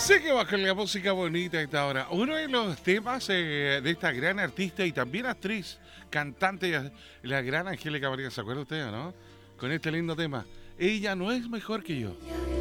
Seguimos con la música bonita a esta hora. Uno de los temas de esta gran artista y también actriz, cantante, la gran Angélica María, ¿se acuerda usted, no? Con este lindo tema. Ella no es mejor que yo.